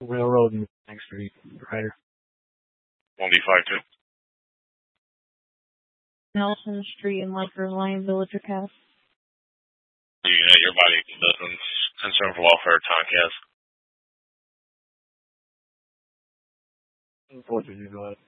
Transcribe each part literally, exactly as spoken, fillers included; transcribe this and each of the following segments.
Railroad and Bank Street, Ryder. one D five two. Nelson Street in Lakers Lane, Villager Cast. Yeah, your body doesn't concern for welfare, Tomcast. What did you go ahead?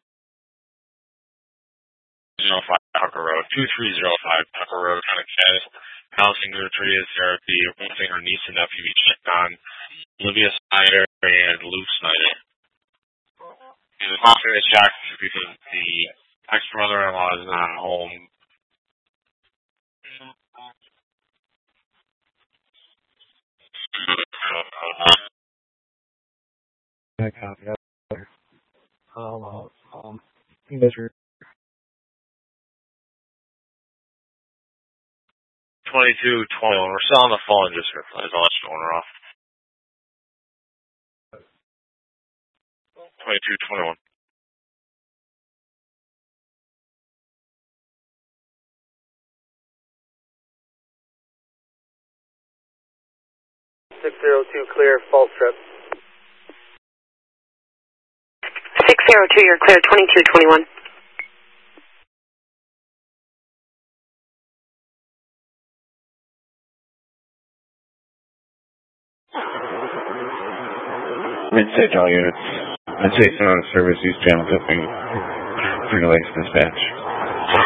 zero five Tucker Road, two three zero five Tucker Road, kind of cat. Housing Nutrias therapy, one finger niece and nephew be checked on. Olivia Snyder and Luke Snyder. And the coffee is checked because the ex-brother-in-law is not home. I copy that. Um, um, measure. twenty-two twenty-one. We're still on the phone, just for I'll let you owner off. twenty-two twenty-one. six zero two clear, false trip. six zero two, you're clear, twenty-two twenty-one. Mid-stage all units. I'd say on service, use channel tipping. Green Lakes dispatch.